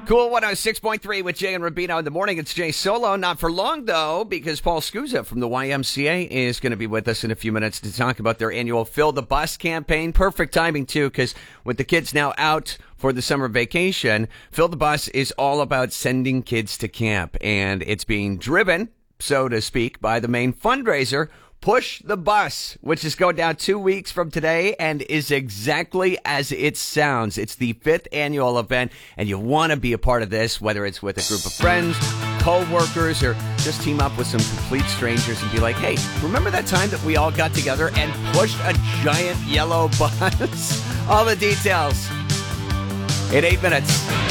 Cool 106.3 with Jay and Rubino in the morning. It's Jay Solo. Not for long, though, because Paul Scusa from the YMCA is going to be with us in a few minutes to talk about their annual Fill the Bus campaign. Perfect timing, too, because with the kids now out for the summer vacation, Fill the Bus is all about sending kids to camp, and it's being driven, so to speak, by the main fundraiser, Push the Bus, which is going down 2 weeks from today and is exactly as it sounds. It's the 5th annual event, and you want to be a part of this, whether it's with a group of friends, co-workers, or just team up with some complete strangers and be like, hey, remember that time that we all got together and pushed a giant yellow bus? All the details in 8 minutes.